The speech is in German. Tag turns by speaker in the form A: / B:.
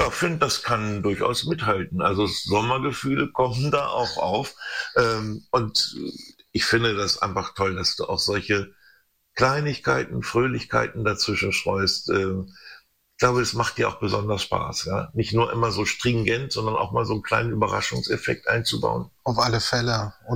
A: Ja, finde, das kann durchaus mithalten. Also Sommergefühle kommen da auch auf. Und ich finde das einfach toll, dass du auch solche Kleinigkeiten, Fröhlichkeiten dazwischen streust. Ich glaube, es macht dir auch besonders Spaß, ja. Nicht nur immer so stringent, sondern auch mal so einen kleinen Überraschungseffekt einzubauen.
B: Auf alle Fälle.